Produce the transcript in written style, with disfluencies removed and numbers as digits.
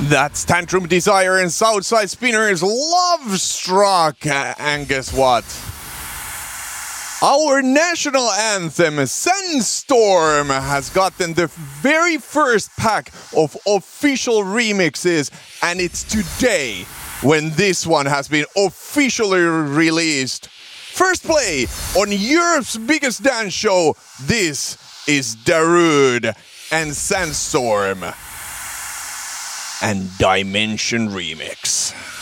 That's Tantrum Desire and Southside Spinners Love Struck. And guess what? Our national anthem, Sandstorm, has gotten the very first pack of official remixes, and it's today when this one has been officially released. First play on Europe's biggest dance show. This is Darude and Sandstorm and Dimension Remix.